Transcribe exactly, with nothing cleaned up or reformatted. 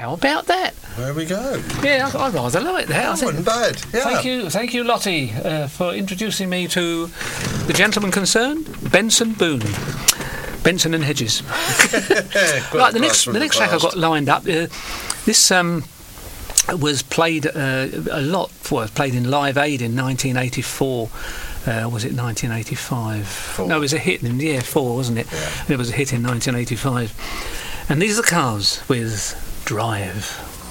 How about that? There we go. Yeah, I, I rather like that. I That think- wasn't bad. Yeah. Thank you, thank you, Lottie, uh, for introducing me to the gentleman concerned, Benson Boone. Benson and Hedges. Right, the next, the next track I've got lined up. Uh, this um, was played uh, a lot. Well, it was played in Live Aid in nineteen eighty-four. Uh, was it nineteen eighty-five? Four. No, it was a hit in yeah, four, wasn't it? Yeah. It was a hit in nineteen eighty-five. And these are the Cars with Drive.